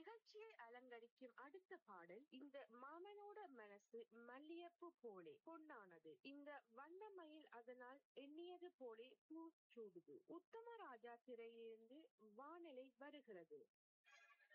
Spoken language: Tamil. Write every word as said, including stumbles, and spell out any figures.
நிகழ்ச்சியை அலங்கரிக்கும் அடுத்த பாடல் இந்த மாமனோட மனசு மல்லியப்பு போலே பொன்னானது. இந்த வண்ணமயில் அதனால் எண்ணியது போலே பூ சூடுது. உத்தமராஜா திரையிலிருந்து வானிலை வருகிறது.